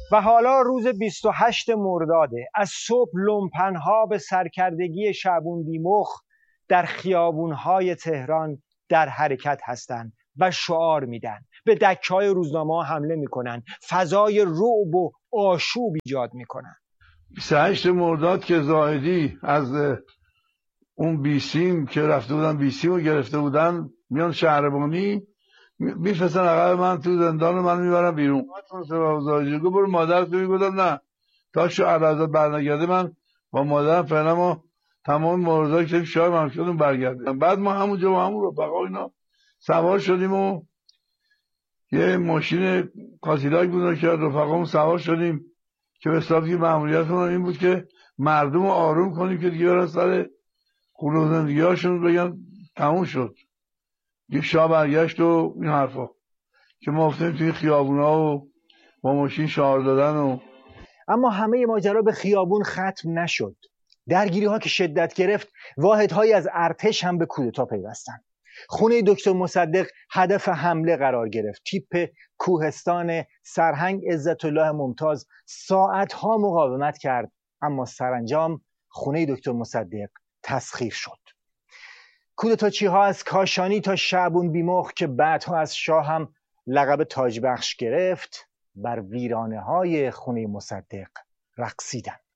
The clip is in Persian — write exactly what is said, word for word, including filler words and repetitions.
و حالا روز بیست و هشت مرداده. از صبح لومپنها به سرکردگی شعبون بیمخ در خیابونهای تهران در حرکت هستند و شعار میدن، به دکه‌های روزنامه‌ها حمله میکنن، فضای رعب و آشوب ایجاد میکنن. بیست و هشت مرداد که زاهدی از اون بیسیم که رفته بودن بیسیم رو گرفته بودن میان شهربانی میفرستن عقب من تو زندان رو من میبرم بیرون. زاهدی گفت برو مادر تو. گفتم نه تا شو علازت برنگرده من با مادرم فعلا ما تمام موردایی که شاید هم شدیم برگردیم. بعد ما همونجا با همون رفقا اینا سوار شدیم و یه ماشین کاسیلاک بود که رفقامون سوار شدیم که به حسابی مأموریتمون این بود که مردم رو آروم کنیم که دیگه برن سر خونه و زندگی‌هاشون بگن تموم شد. یه شاه برگشت و این حرفا که ما افتادیم توی خیابونا و با ماشین شعار دادن. و اما همه ماجرا به خیابون ختم نشد. درگیری ها که شدت گرفت، واحدهایی از ارتش هم به کودتا پیوستند. خونه دکتر مصدق هدف حمله قرار گرفت. تیپ کوهستان سرهنگ عزت الله ممتاز ساعتها مقاومت کرد، اما سرانجام خونه دکتر مصدق تسخیر شد. کودتاچی ها از کاشانی تا شعبون بیمخ که بعدها از شاه هم لقب تاج بخش گرفت، بر ویرانه های خونه مصدق رقصیدند.